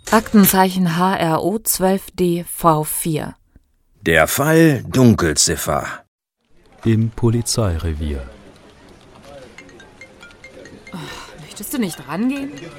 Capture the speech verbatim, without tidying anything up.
Aktenzeichen H R O zwölf D V vier. Der Fall Dunkelziffer. Im Polizeirevier. Möchtest du nicht rangehen?